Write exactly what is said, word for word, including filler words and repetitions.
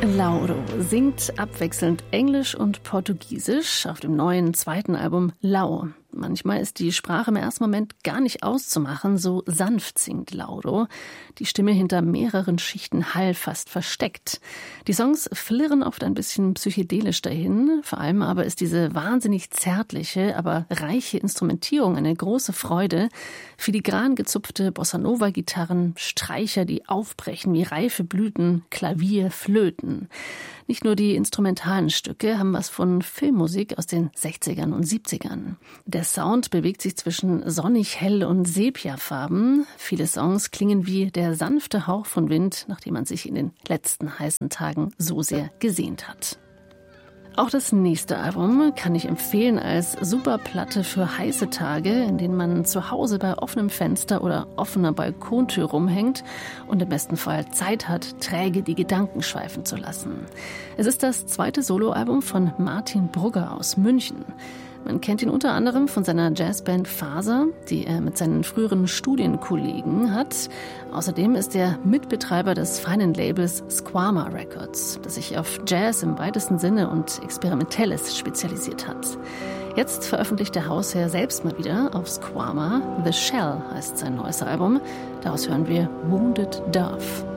Lauro singt abwechselnd Englisch und Portugiesisch auf dem neuen zweiten Album Lau. Manchmal ist die Sprache im ersten Moment gar nicht auszumachen, so sanft singt Lauro. Die Stimme hinter mehreren Schichten Hall fast versteckt. Die Songs flirren oft ein bisschen psychedelisch dahin. Vor allem aber ist diese wahnsinnig zärtliche, aber reiche Instrumentierung eine große Freude. Filigran gezupfte Bossa-Nova-Gitarren, Streicher, die aufbrechen wie reife Blüten, Klavier, Flöten. Nicht nur die instrumentalen Stücke haben was von Filmmusik aus den sechzigern und siebzigern. Der Sound bewegt sich zwischen sonnig hell und Sepiafarben. Viele Songs klingen wie der sanfte Hauch von Wind, nachdem man sich in den letzten heißen Tagen so sehr gesehnt hat. Auch das nächste Album kann ich empfehlen als super Platte für heiße Tage, in denen man zu Hause bei offenem Fenster oder offener Balkontür rumhängt und im besten Fall Zeit hat, träge die Gedanken schweifen zu lassen. Es ist das zweite Soloalbum von Martin Brugger aus München. Man kennt ihn unter anderem von seiner Jazzband Faser, die er mit seinen früheren Studienkollegen hat. Außerdem ist er Mitbetreiber des feinen Labels Squama Records, das sich auf Jazz im weitesten Sinne und Experimentelles spezialisiert hat. Jetzt veröffentlicht der Hausherr selbst mal wieder auf Squama. The Shell heißt sein neues Album. Daraus hören wir Wounded Dove.